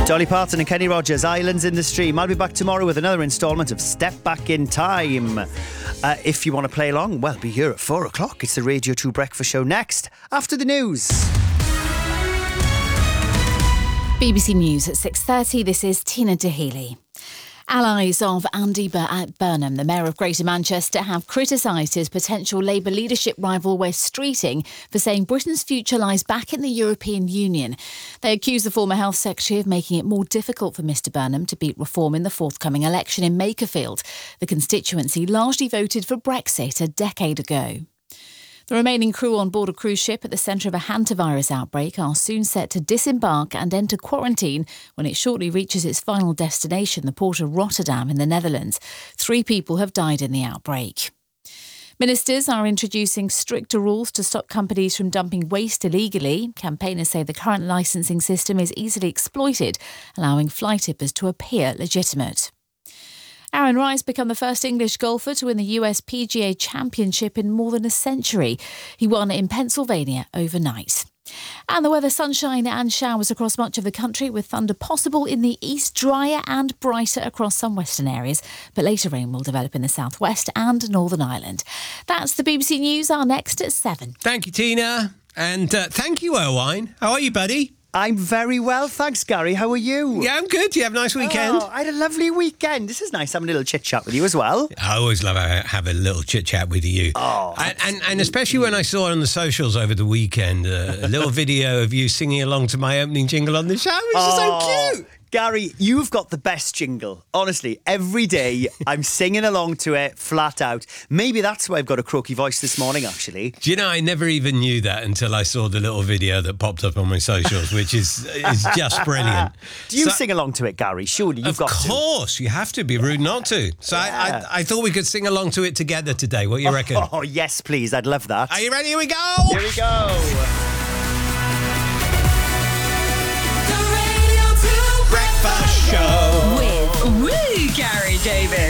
Dolly Parton and Kenny Rogers, Islands in the Stream. I'll be back tomorrow with another instalment of Step Back in Time. If you want to play along, well, be here at 4 o'clock. It's the Radio 2 Breakfast Show next, after the news. BBC News at 6:30. This is Tina Dahealy. Allies of Andy Burnham, the Mayor of Greater Manchester, have criticised his potential Labour leadership rival Wes Streeting for saying Britain's future lies back in the European Union. They accuse the former Health Secretary of making it more difficult for Mr Burnham to beat reform in the forthcoming election in Makerfield. The constituency largely voted for Brexit a decade ago. The remaining crew on board a cruise ship at the centre of a hantavirus outbreak are soon set to disembark and enter quarantine when it shortly reaches its final destination, the port of Rotterdam in the Netherlands. 3 people have died in the outbreak. Ministers are introducing stricter rules to stop companies from dumping waste illegally. Campaigners say the current licensing system is easily exploited, allowing fly tippers to appear legitimate. Aaron Rice became the first English golfer to win the US PGA Championship in more than a century. He won in Pennsylvania overnight. And the weather, sunshine and showers across much of the country, with thunder possible in the east, drier and brighter across some western areas, but later rain will develop in the southwest and Northern Ireland. That's the BBC News. Our next at 7. Thank you, Tina. And thank you, Owain. How are you, buddy? I'm very well, thanks, Gary. How are you? Yeah, I'm good. Do you have a nice weekend? Oh, I had a lovely weekend. This is nice having a little chit-chat with you as well. I always love have a little chit-chat with you. Oh, and especially when I saw on the socials over the weekend a little video of you singing along to my opening jingle on the show. It's just so cute. Gary, you've got the best jingle. Honestly, every day I'm singing along to it flat out. Maybe that's why I've got a croaky voice this morning, actually. Do you know, I never even knew that until I saw the little video that popped up on my socials, which is just brilliant. Do you sing along to it, Gary? Surely you've got to. Of course, you have to. Be rude not to. So yeah. I thought we could sing along to it together today. What do you reckon? Oh, yes, please. I'd love that. Are you ready? Here we go. Here we go.